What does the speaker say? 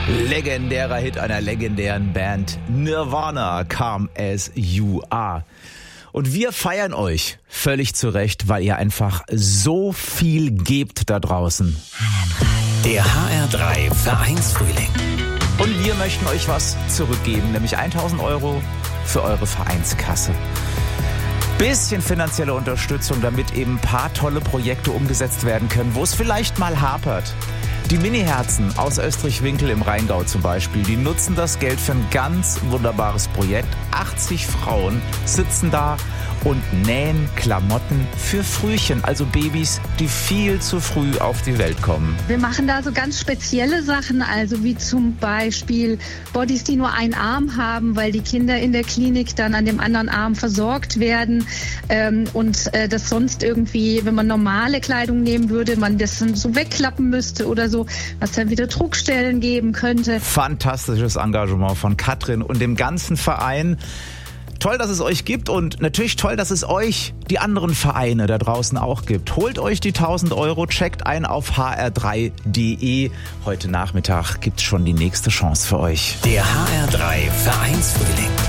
Legendärer Hit einer legendären Band Nirvana, Come As You Are. Und wir feiern euch völlig zu Recht, weil ihr einfach so viel gebt da draußen. Der HR3 Vereinsfrühling. Und wir möchten euch was zurückgeben, nämlich 1.000 € für eure Vereinskasse. Bisschen finanzielle Unterstützung, damit eben ein paar tolle Projekte umgesetzt werden können, wo es vielleicht mal hapert. Die Mini-Herzen aus Österreich-Winkel im Rheingau zum Beispiel, die nutzen das Geld für ein ganz wunderbares Projekt. 80 Frauen sitzen da und nähen Klamotten für Frühchen, also Babys, die viel zu früh auf die Welt kommen. Wir machen da so ganz spezielle Sachen, also wie zum Beispiel Bodies, die nur einen Arm haben, weil die Kinder in der Klinik dann an dem anderen Arm versorgt werden und das sonst irgendwie, wenn man normale Kleidung nehmen würde, man das dann so wegklappen müsste oder so, was dann wieder Druckstellen geben könnte. Fantastisches Engagement von Katrin und dem ganzen Verein. Toll, dass es euch gibt und natürlich toll, dass es euch, die anderen Vereine da draußen auch gibt. Holt euch die 1.000 €, checkt ein auf hr3.de. Heute Nachmittag gibt's schon die nächste Chance für euch. Der HR3 Vereinsfrühling.